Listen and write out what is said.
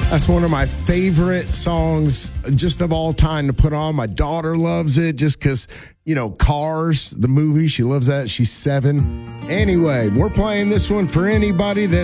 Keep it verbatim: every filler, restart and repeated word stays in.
That's one of my favorite songs just of all time to put on. My daughter loves it just because, you know, Cars, the movie, she loves that. She's seven. Anyway, we're playing this one for anybody that